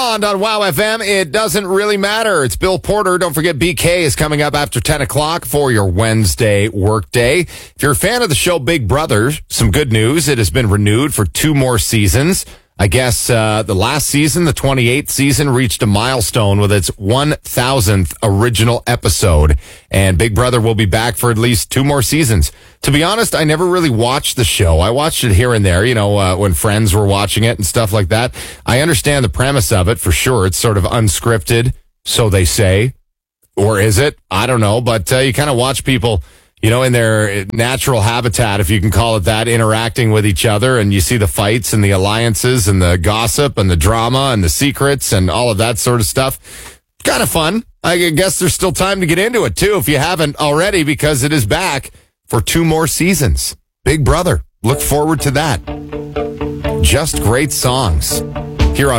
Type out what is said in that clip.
Bond on Wow FM. It doesn't really matter. It's Bill Porter. Don't forget BK is coming up after 10 o'clock for your Wednesday workday. If you're a fan of the show Big Brother, some good news. It has been renewed for 2 more seasons. I guess the last season, the 28th season, reached a milestone with its 1,000th original episode. And Big Brother will be back for at least 2 more seasons. To be honest, I never really watched the show. I watched it here and there, when friends were watching it and stuff like that. I understand the premise of it for sure. It's sort of unscripted, so they say. Or is it? I don't know. But you kind of watch people, in their natural habitat, if you can call it that, interacting with each other, and you see the fights and the alliances and the gossip and the drama and the secrets and all of that sort of stuff. Kind of fun. I guess there's still time to get into it, too, if you haven't already, because it is back for 2 more seasons. Big Brother. Look forward to that. Just great songs.